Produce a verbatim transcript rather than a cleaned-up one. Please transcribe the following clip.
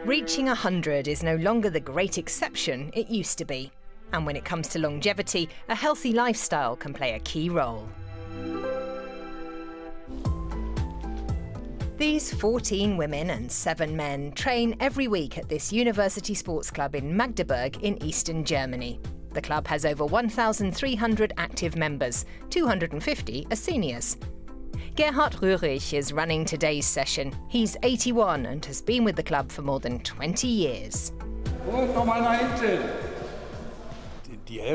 Reaching one hundred is no longer the great exception it used to be. And when it comes to longevity, a healthy lifestyle can play a key role. These fourteen women and seven men train every week at this university sports club in Magdeburg in eastern Germany. The club has over one thousand three hundred active members, two hundred fifty are seniors. Gerhard Röhrig is running today's session. He's eighty-one and has been with the club for more than twenty years. Und nochmal nach hinten.